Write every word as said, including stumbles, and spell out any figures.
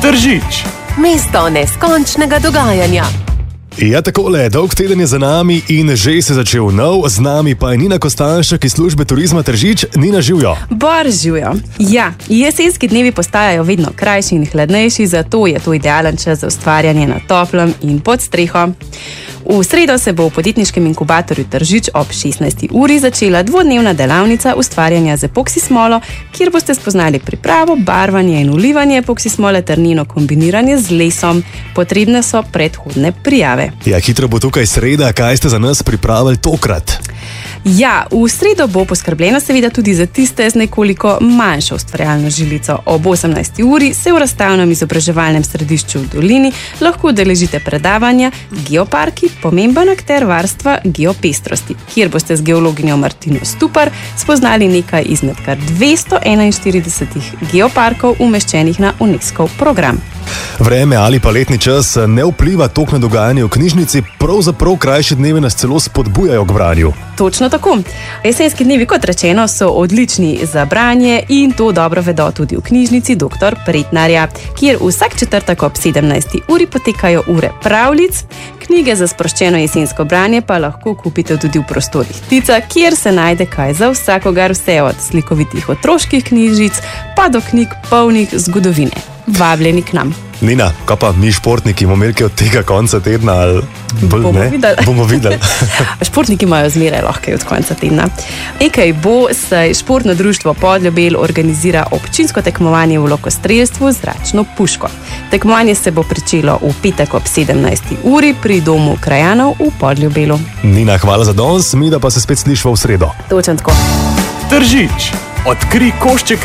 Tržič. Mesto neskončnega dogajanja. Ja, takole, dolg teden je za nami in že se začel nov, z nami pa je Nina Kostanjšek iz službe turizma Tržič. Nina, živjo. Bor, živjo. Ja, jesenski dnevi postajajo vedno krajši in hladnejši, zato je to idealen čas za ustvarjanje na toplem in pod streho. V sredo se bo v podjetniškem inkubatorju Tržič ob šestnajsti uri začela dvodnevna delavnica ustvarjanja z epoksi smolo, kjer boste spoznali pripravo, barvanje in vlivanje epoksi smole ter njeno kombiniranje z lesom. Potrebne so predhodne prijave. Ja, hitro bo tukaj sreda, kaj ste za nas pripravili tokrat? Ja, v sredo bo poskrbljeno seveda tudi za tiste z nekoliko manjšo ustvarjalno žilico. Ob osemnajsti uri se v razstavnem izobraževalnem središču v Dolini lahko udeležite predavanja Geoparki, pomemben akter varstva geopestrosti, kjer boste z geologinjo Martino Stupar spoznali nekaj izmed kar dvesto enainštiridesetih geoparkov umeščenih na UNESCO program. Vreme ali pa letni čas ne vpliva toliko na dogajanje v knjižnici, pravzaprav krajši dnevi nas celo spodbujajo k branju. Točno tako. Jesenski dnevi, kot rečeno, so odlični za branje in to dobro vedo tudi v knjižnici doktor Pretnarja, kjer vsak četrtek ob sedemnajsti uri potekajo ure pravljic. Knjige za sproščeno jesensko branje pa lahko kupite tudi v prostorih Tica, kjer se najde kaj za vsakogar, vse od slikovitih otroških knjižic pa do knjig polnih zgodovine. Vabljeni k nam. Nina, kaj pa mi športniki, bomo imeli od tega konca tedna? Ali bolj, bomo ne? videli. Bomo videli. Športniki imajo zmeraj lahko od konca tedna. Nekaj bo, saj športno društvo Podljubelj organizira občinsko tekmovanje v lokostrelstvu z zračno puško. Tekmovanje se bo pričelo v petek ob sedemnajsti uri pri domu krajanov v Podljubelju. Nina, hvala za danes, mi da pa se spet slišva v sredo. Točno tako. Tržič. Odkrij košček